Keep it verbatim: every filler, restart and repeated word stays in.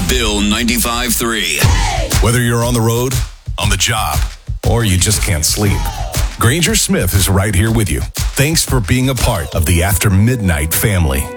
Bill ninety-five three. Whether you're on the road, on the job, or you just can't sleep, Granger Smith is right here with you. Thanks for being a part of the After Midnight family.